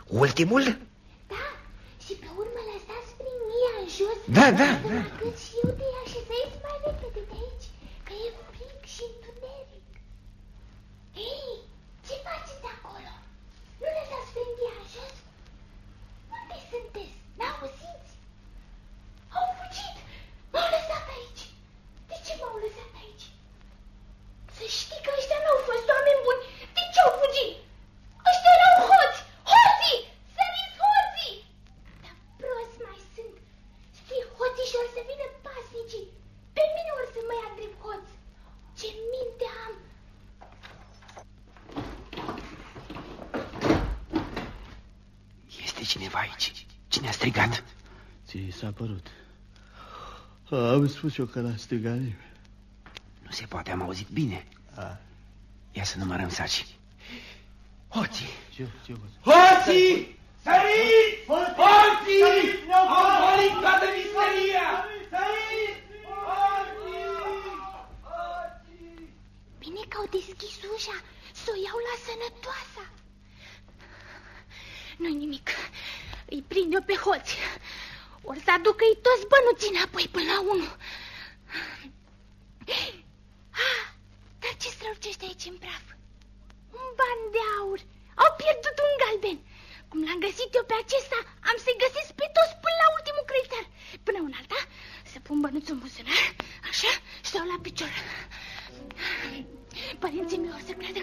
Ultimul? Da, și pe urmă lăsați primia în jos. Da. Cât și eu te așezaiți mai repede de aici, că e frig și întuneric. Hei, ce faceți acolo? Nu lăsați primia în jos? Unde sunteți? N-auziți? Au fugit! M-au lăsat aici. De ce m-au lăsat aici? Să știi că ăștia n-au fost oameni buni. De ce au fugit? Ăștia erau hoți! Hoții! Săriți hoții! Dar prost mai sunt. Știi, hoții și or să vină pasnicii. Pe mine or să mă ia drept hoț. Ce minte am! Este cineva aici. Cine a strigat? Ți s-a părut. Am spus eu că l-a strigat nimeni. Nu se poate, am auzit bine. Ia să numărăm saci. Hoții! Hoții! Săriți! Hoții! Au golit toată misteria! Săriți! Hoții! Bine că au deschis ușa, să o iau la sănătoasa. Nu-i nimic, îi prind eu pe hoți. Or să aducă-i toți bănuții înapoi până la 1. Dar ce strălucește aici în praf? Un ban de aur. Au pierdut un galben. Cum l-am găsit eu pe acesta, am să-i găsesc pe toți până la ultimul creditar. Până un alta, să pun bănuțul în buzunar, așa, și stau la picior. Părinții mei o să creadă